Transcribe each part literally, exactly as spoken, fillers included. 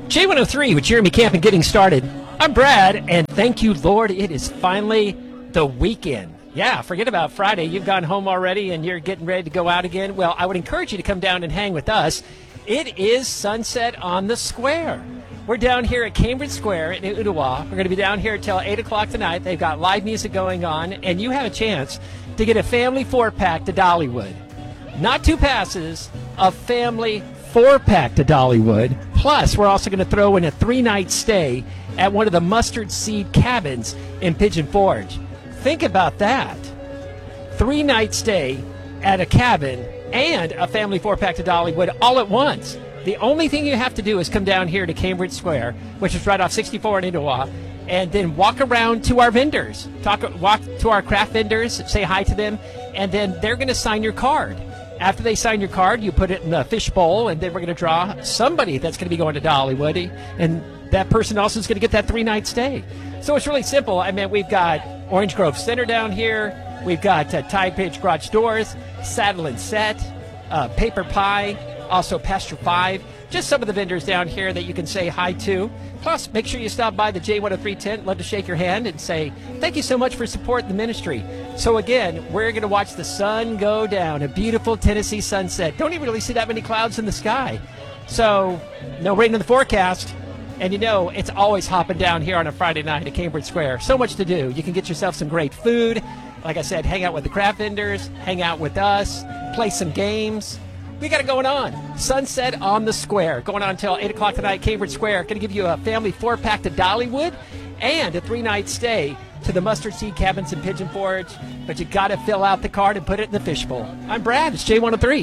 J one oh three with Jeremy Camp and Getting Started. I'm Brad, and thank you, Lord, it is finally the weekend. Yeah, forget about Friday. You've gone home already, and you're getting ready to go out again. Well, I would encourage you to come down and hang with us. It is Sunset on the Square. We're down here at Cambridge Square in Ottawa. We're going to be down here until eight o'clock tonight. They've got live music going on, and you have a chance to get a family four-pack to Dollywood. Not two passes, a family four-pack to Dollywood. Plus, we're also going to throw in a three-night stay at one of the Mustard Seed cabins in Pigeon Forge. Think about that. Three-night stay at a cabin and a family four-pack to Dollywood all at once. The only thing you have to do is come down here to Cambridge Square, which is right off sixty-four in Ottawa, and then walk around to our vendors. Talk, walk to our craft vendors, say hi to them, and then they're going to sign your card. After they sign your card, you put it in the fish bowl, and then we're going to draw somebody that's going to be going to Dollywood, and that person also is going to get that three-night stay. So it's really simple. I mean, we've got Orange Grove Center down here. We've got uh, Tide Page Garage Doors, Saddle and Set, uh, Paper Pie, also Pasture five. Just some of the vendors down here that you can say hi to. Plus, make sure you stop by the J one oh three tent. Love to shake your hand and say, thank you so much for supporting the ministry. So again, we're going to watch the sun go down, a beautiful Tennessee sunset. Don't even really see that many clouds in the sky. So, no rain in the forecast. And you know, it's always hopping down here on a Friday night at Cambridge Square. So much to do. You can get yourself some great food. Like I said, hang out with the craft vendors, hang out with us, play some games. We got it going on. Sunset on the Square. Going on until eight o'clock tonight, Cambridge Square. Going to give you a family four-pack to Dollywood and a three-night stay to the Mustard Seed Cabins in Pigeon Forge. But you got to fill out the card and put it in the fishbowl. I'm Brad. It's J one oh three.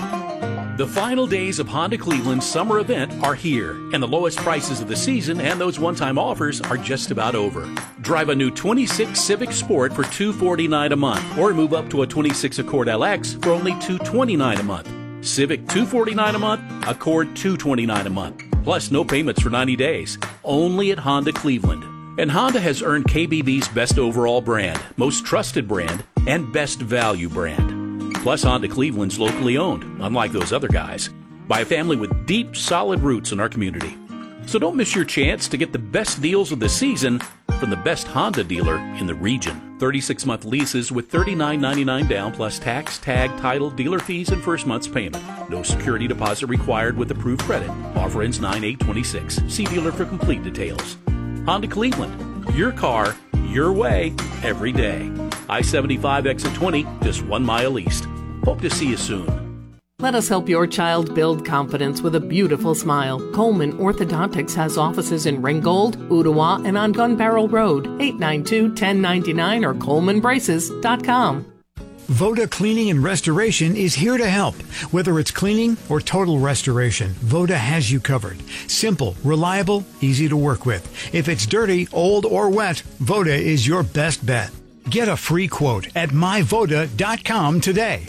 The final days of Honda Cleveland's summer event are here, and the lowest prices of the season and those one-time offers are just about over. Drive a new twenty-six Civic Sport for two hundred forty-nine dollars a month, or move up to a twenty-six Accord L X for only two hundred twenty-nine dollars a month. Civic two hundred forty-nine dollars a month, Accord two hundred twenty-nine dollars a month. Plus no payments for ninety days. Only at Honda Cleveland. And Honda has earned K B B's Best Overall Brand, Most Trusted Brand, and Best Value Brand. Plus, Honda Cleveland's locally owned, unlike those other guys, by a family with deep, solid roots in our community. So don't miss your chance to get the best deals of the season from the best Honda dealer in the region. thirty-six month leases with thirty-nine ninety-nine down plus tax, tag, title, dealer fees, and first month's payment. No security deposit required with approved credit. Offer ends nine eight twenty-six. See dealer for complete details. Honda Cleveland. Your car, your way, every day. I seventy-five exit twenty, just one mile east. Hope to see you soon. Let us help your child build confidence with a beautiful smile. Coleman Orthodontics has offices in Ringgold, Ottawa, and on Gun Barrel Road, eight nine two, one oh nine nine or coleman braces dot com. Voda Cleaning and Restoration is here to help. Whether it's cleaning or total restoration, Voda has you covered. Simple, reliable, easy to work with. If it's dirty, old, or wet, Voda is your best bet. Get a free quote at my voda dot com today.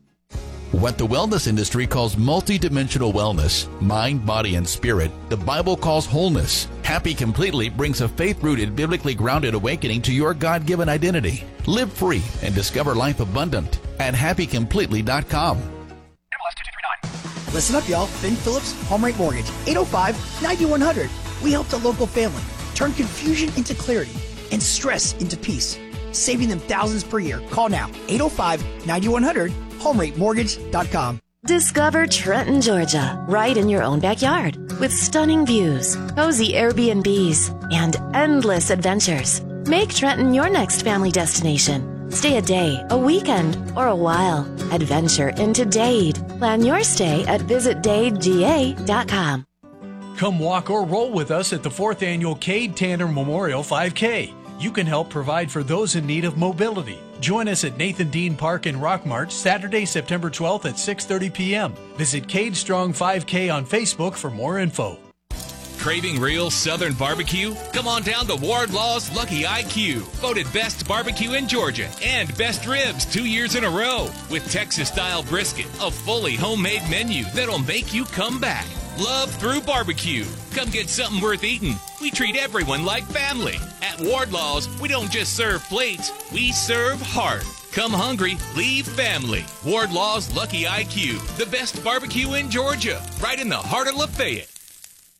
What the wellness industry calls multidimensional wellness, mind, body, and spirit, the Bible calls wholeness. Happy Completely brings a faith-rooted, biblically grounded awakening to your God-given identity. Live free and discover life abundant at happy completely dot com. Listen up, y'all. Finn Phillips, Home Rate Mortgage, eight oh five, nine one hundred. We help the local family turn confusion into clarity and stress into peace, saving them thousands per year. Call now, eight oh five, nine one hundred, home rate mortgage dot com. Discover Trenton, Georgia, right in your own backyard, with stunning views, cozy Airbnbs, and endless adventures. Make Trenton your next family destination. Stay a day, a weekend, or a while. Adventure into Dade. Plan your stay at visit dade g a dot com. Come walk or roll with us at the fourth Annual Cade Tanner Memorial five K. You can help provide for those in need of mobility. Join us at Nathan Dean Park in Rockmart Saturday, September twelfth at six thirty p.m. Visit Cade Strong five K on Facebook for more info. Craving real Southern barbecue? Come on down to Wardlaw's Lucky I Q. Voted best barbecue in Georgia and best ribs two years in a row. With Texas-style brisket, a fully homemade menu that'll make you come back. Love through barbecue. Come get something worth eating. We treat everyone like family. At Wardlaw's, we don't just serve plates, we serve heart. Come hungry, leave family. Wardlaw's Lucky I Q, the best barbecue in Georgia, right in the heart of Lafayette.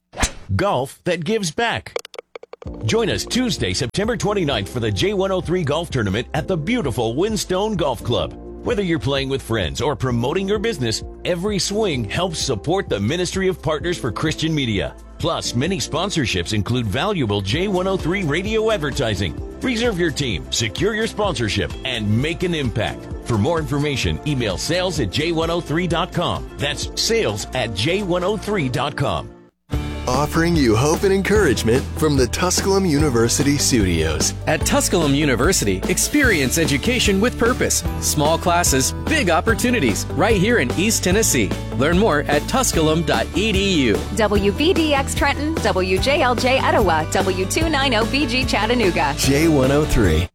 golf that gives back. Join us Tuesday, September twenty-ninth for the J one oh three Golf Tournament at the beautiful Windstone Golf Club. Whether you're playing with friends or promoting your business, every swing helps support the Ministry of Partners for Christian Media. Plus, many sponsorships include valuable J one oh three radio advertising. Reserve your team, secure your sponsorship, and make an impact. For more information, email sales at j one oh three dot com. That's sales at j one oh three dot com. Offering you hope and encouragement from the Tusculum University studios. At Tusculum University, experience education with purpose. Small classes, big opportunities, right here in East Tennessee. Learn more at tusculum dot e d u. W V D X Trenton, W J L J Etowah, W two ninety B G Chattanooga. J one oh three.